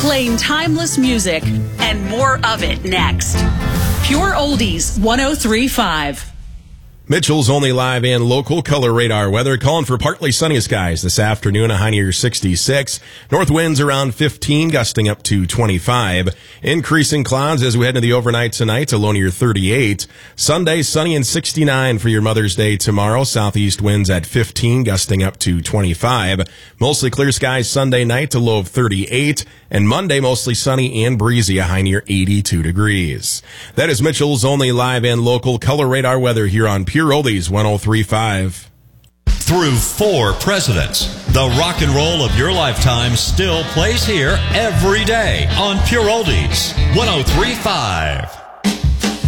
playing timeless music and more of it next. Pure Oldies 103.5. Mitchell's only live and local color radar weather, calling for partly sunny skies this afternoon, a high near 66. North winds around 15, gusting up to 25. Increasing clouds as we head into the overnight tonight, a low near 38. Sunday, sunny and 69 for your Mother's Day tomorrow. Southeast winds at 15, gusting up to 25. Mostly clear skies Sunday night, a low of 38. And Monday, mostly sunny and breezy, a high near 82 degrees. That is Mitchell's only live and local color radar weather here on Pure Oldies 103.5. Through 4 presidents, the rock and roll of your lifetime still plays here every day on Pure Oldies 103.5.